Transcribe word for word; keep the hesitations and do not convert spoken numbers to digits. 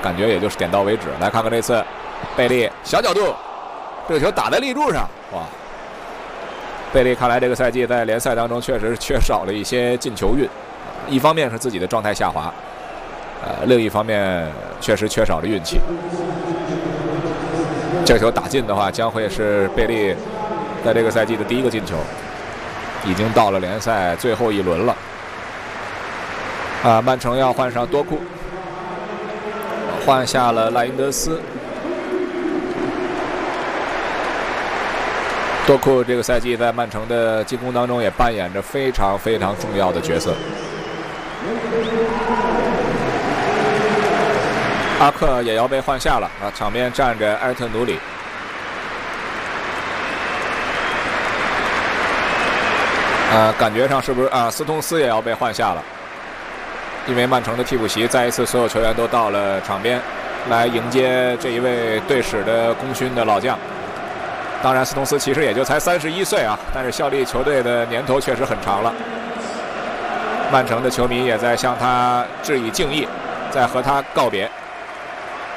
感觉也就是点到为止。来看看这次，贝利小角度，这个球打在立柱上，哇！贝利看来这个赛季在联赛当中确实缺少了一些进球运，一方面是自己的状态下滑，呃，另一方面确实缺少了运气。这球打进的话，将会是贝利在这个赛季的第一个进球，已经到了联赛最后一轮了。啊，曼城要换上多库，换下了赖因德斯。多库这个赛季在曼城的进攻当中也扮演着非常非常重要的角色。阿克也要被换下了啊，场边站着埃特努里。呃，感觉上是不是啊？斯通斯也要被换下了，因为曼城的替补席再一次所有球员都到了场边，来迎接这一位队史的功勋的老将。当然，斯通斯其实也就才三十一岁啊，但是效力球队的年头确实很长了。曼城的球迷也在向他致以敬意，在和他告别。